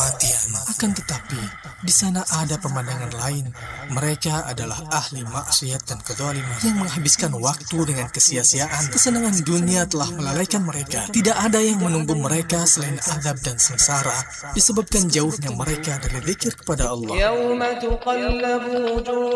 kematian. Akan tetapi, di sana ada pemandangan lain. Mereka adalah ahli maksiat dan kezaliman yang menghabiskan waktu dengan kesia-siaan. Kesenangan dunia telah melalaikan mereka. Tidak ada yang menunggu mereka selain azab dan sengsara disebabkan jauhnya mereka dari zikir kepada Allah. يوم تقلب وجوههم